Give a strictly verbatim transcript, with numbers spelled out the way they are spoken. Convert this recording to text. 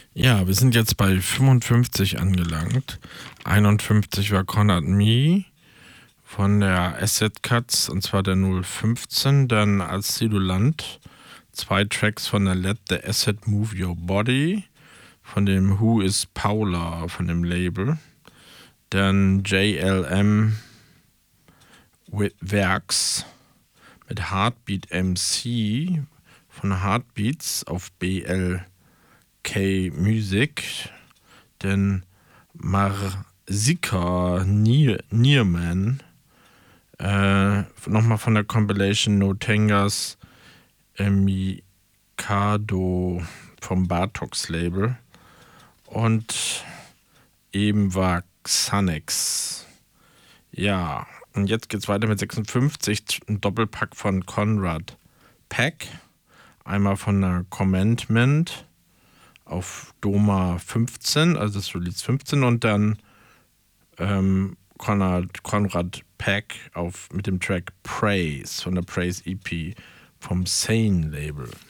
Ja, wir sind jetzt bei fünfundfünfzig angelangt. einundfünfzig war Conrad Me von der Acid Cuts, und zwar der null fünfzehn. Dann als Sidulant zwei Tracks von der Let the Acid Move Your Body von dem Who is Paula von dem Label. Dann J L M with Werks mit Heartbeat M C von Heartbeats auf B L K Music. Dann Marsika Nier, Nierman äh, nochmal von der Compilation No Tangas äh, Mikado vom Bartox Label. Und eben war Xanax. Ja, und jetzt geht's weiter mit sechsundfünfzig, ein Doppelpack von Conrad Pack. Einmal von der Commandment auf Doma fünfzehn, also das Release fünfzehn, und dann ähm, Conrad, Conrad Pack auf, mit dem Track Praise von der Praise E P vom Sane Label.